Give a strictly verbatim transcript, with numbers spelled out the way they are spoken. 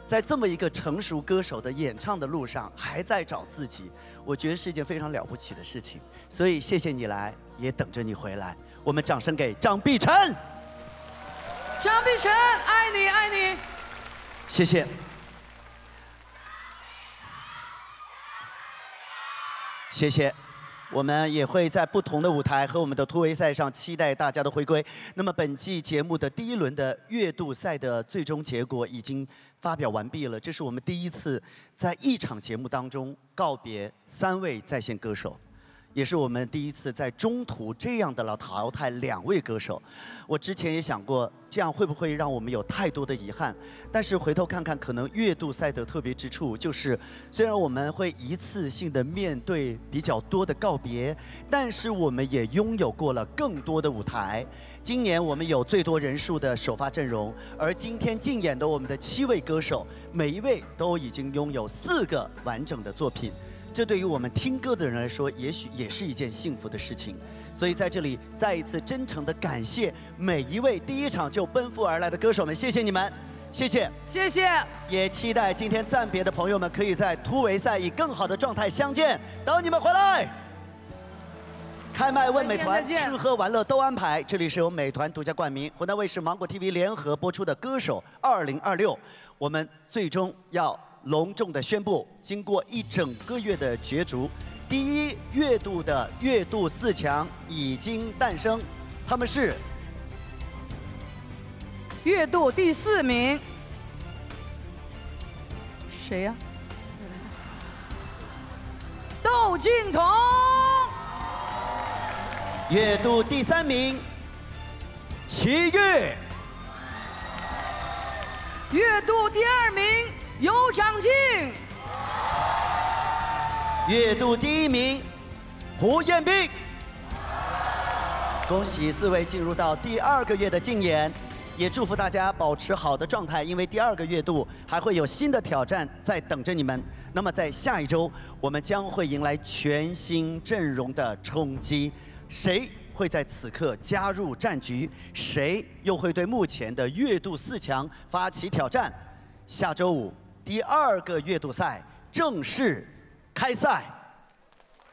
在这么一个成熟歌手的演唱的路上，还在找自己，我觉得是一件非常了不起的事情。所以谢谢你来，也等着你回来。我们掌声给张碧晨。 张碧晨，爱你爱你。 谢谢。谢谢。 我们也会在不同的舞台和我们的突围赛上期待大家的回归。那么本季节目的第一轮的月度赛的最终结果已经发表完毕了，这是我们第一次在一场节目当中告别三位在线歌手。 也是我们第一次在中途这样的了淘汰两位歌手，我之前也想过，这样会不会让我们有太多的遗憾？但是回头看看，可能月度赛的特别之处就是，虽然我们会一次性的面对比较多的告别，但是我们也拥有过了更多的舞台。今年我们有最多人数的首发阵容，而今天竞演的我们的七位歌手，每一位都已经拥有四个完整的作品。 这对于我们听歌的人来说，也许也是一件幸福的事情。所以在这里再一次真诚的感谢每一位第一场就奔赴而来的歌手们，谢谢你们，谢谢， 谢谢。 也期待今天暂别的朋友们可以在突围赛以更好的状态相见，等你们回来。开麦问美团，吃喝玩乐都安排。这里是由美团独家冠名，湖南卫视、芒果 T V 联合播出的《歌手二零二六》，我们最终要 隆重的宣布，经过一整个月的角逐，第一月度的月度四强已经诞生，他们是月度第四名，谁呀？窦靖童。 月度第三名，齐豫。 月度第二名。 有长靖， 月度第一名胡彦斌。恭喜四位进入到第二个月的竞演，也祝福大家保持好的状态，因为第二个月度还会有新的挑战在等着你们。那么在下一周，我们将会迎来全新阵容的冲击，谁会在此刻加入战局？谁又会对目前的月度四强发起挑战？下周五。 第二个月度赛正式开赛。